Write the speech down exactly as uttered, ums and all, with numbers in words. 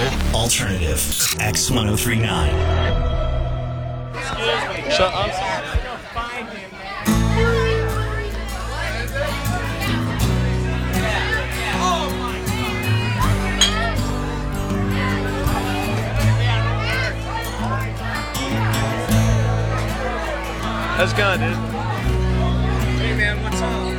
Alternative X ten thirty-nine. Shut up. How's it going, dude? Hey man, what's up?